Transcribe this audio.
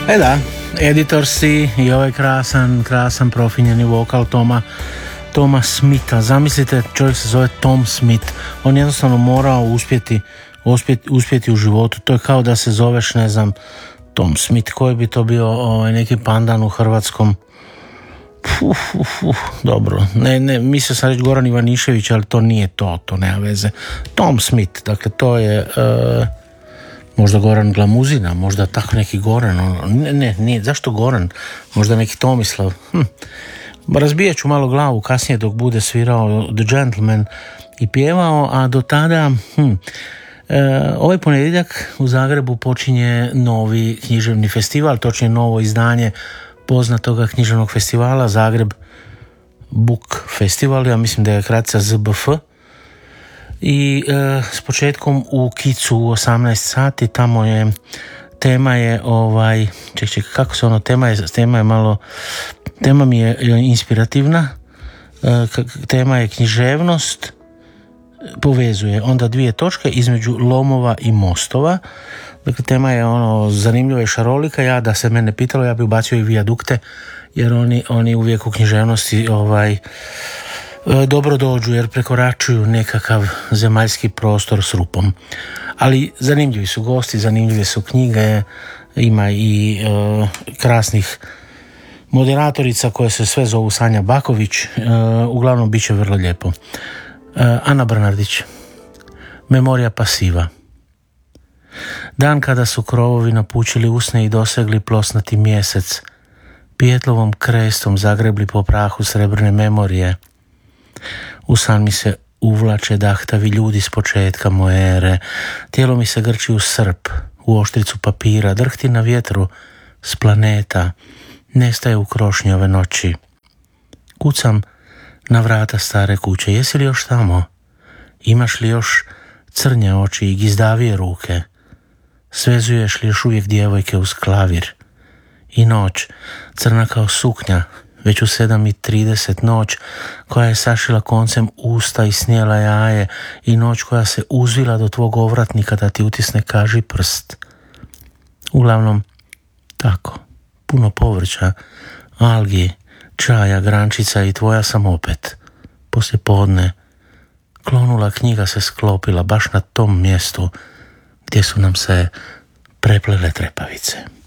Da, Editorsi i ovaj krasan profinjeni vokal Toma Smitha. Zamislite, čovjek se zove Tom Smith. On jednostavno morao uspjeti u životu. To je kao da se zoveš, ne znam, Tom Smith. Koji bi to bio neki pandan u hrvatskom? Dobro. Ne, mislio sam reći Goran Ivanišević, ali to nije to nema veze. Tom Smith, dakle to je... možda Goran Glamuzina, možda tako neki Goran, nije, zašto Goran, možda neki Tomislav, razbijat ću malo glavu kasnije dok bude svirao The Gentleman i pjevao, a do tada ovaj ponedjeljak u Zagrebu počinje novi književni festival, točnije novo izdanje poznatoga književnog festivala Zagreb Book Festival, ja mislim da je kratica ZBF, i s početkom u Kicu u 18 sati. Tamo je tema je kako se ono, tema mi je inspirativna, tema je književnost, povezuje onda dvije točke između lomova i mostova. Dakle, tema je zanimljiva i šarolika. Ja, da se mene pitalo, ja bi ubacio i vijadukte, jer oni uvijek u književnosti dobro dođu, jer prekoračuju nekakav zemaljski prostor s rupom. Ali zanimljivi su gosti, zanimljive su knjige, ima i krasnih moderatorica koje se sve zovu Sanja Baković, uglavnom bit će vrlo lijepo. Ana Brnardić, Memorija pasiva. Dan kada su krovovi napučili usne i dosegli plosnati mjesec, Pijetlovom krestom zagrebli po prahu srebrne memorije. U san mi se uvlače dahtavi ljudi s početka moje ere, tijelo mi se grči u srp, u oštricu papira, drhti na vjetru s planeta, nestaje u krošnji ove noći. Kucam na vrata stare kuće, jesi li još tamo? Imaš li još crnje oči i gizdavije ruke? Svezuješ li još uvijek djevojke uz klavir? I noć, crna kao suknja, već u 7:30 noć koja je sašila koncem usta i snijela jaje, i noć koja se uzvila do tvog ovratnika da ti utisne kaži prst. Uglavnom, tako, puno povrća, algi, čaja, grančica i tvoja sam opet. Poslije podne, klonula knjiga se sklopila baš na tom mjestu gdje su nam se preplele trepavice.